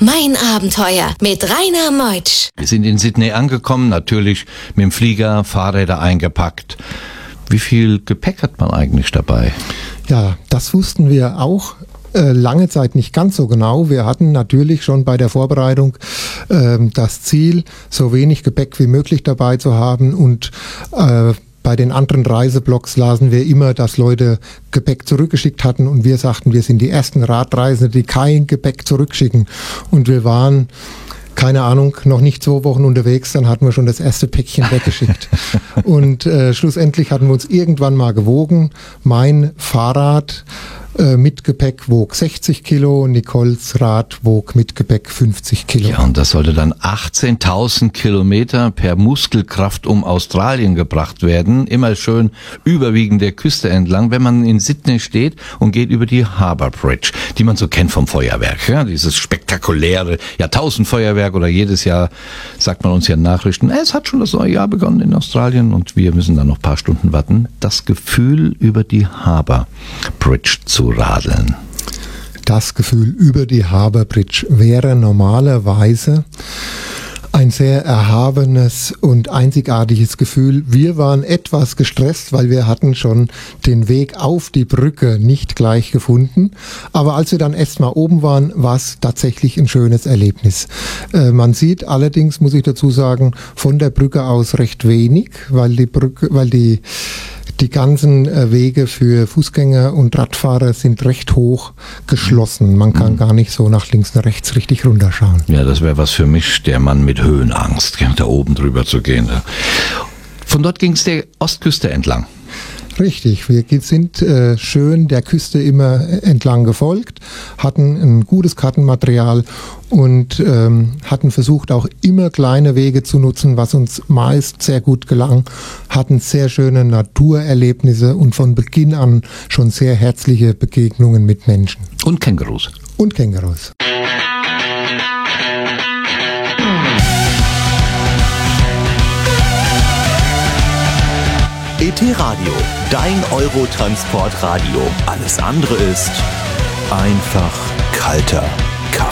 Mein Abenteuer mit Rainer Meutsch. Wir sind in Sydney angekommen, natürlich mit dem Flieger, Fahrräder eingepackt. Wie viel Gepäck hat man eigentlich dabei? Ja, das wussten wir auch lange Zeit nicht ganz so genau. Wir hatten natürlich schon bei der Vorbereitung das Ziel, so wenig Gepäck wie möglich dabei zu haben, und bei den anderen Reiseblogs lasen wir immer, dass Leute Gepäck zurückgeschickt hatten, und wir sagten, wir sind die ersten Radreisende, die kein Gepäck zurückschicken. Und wir waren, keine Ahnung, noch nicht 2 Wochen unterwegs, dann hatten wir schon das erste Päckchen weggeschickt. Und schlussendlich hatten wir uns irgendwann mal gewogen. Mein Fahrrad mit Gepäck wog 60 Kilo, Nicoles Rad wog mit Gepäck 50 Kilo. Ja, und das sollte dann 18.000 Kilometer per Muskelkraft um Australien gebracht werden. Immer schön überwiegend der Küste entlang, wenn man in Sydney steht und geht über die Harbour Bridge, die man so kennt vom Feuerwerk. Ja, dieses spektakuläre Jahrtausendfeuerwerk, oder jedes Jahr sagt man uns ja in Nachrichten, es hat schon das neue Jahr begonnen in Australien und wir müssen dann noch ein paar Stunden warten. Das Gefühl, über die Harbour Bridge zu radeln. Das Gefühl über die Harbour Bridge wäre normalerweise ein sehr erhabenes und einzigartiges Gefühl. Wir waren etwas gestresst, weil wir hatten schon den Weg auf die Brücke nicht gleich gefunden. Aber als wir dann erst mal oben waren, war es tatsächlich ein schönes Erlebnis. Man sieht allerdings, muss ich dazu sagen, von der Brücke aus recht wenig, weil die ganzen Wege für Fußgänger und Radfahrer sind recht hoch geschlossen. Man kann gar nicht so nach links und rechts richtig runterschauen. Ja, das wäre was für mich, der Mann mit Höhenangst, da oben drüber zu gehen. Von dort ging es der Ostküste entlang. Richtig, wir sind schön der Küste immer entlang gefolgt, hatten ein gutes Kartenmaterial und hatten versucht, auch immer kleine Wege zu nutzen, was uns meist sehr gut gelang, hatten sehr schöne Naturerlebnisse und von Beginn an schon sehr herzliche Begegnungen mit Menschen. Und Kängurus. Und Kängurus. ET Radio, dein Eurotransportradio. Alles andere ist einfach kalter.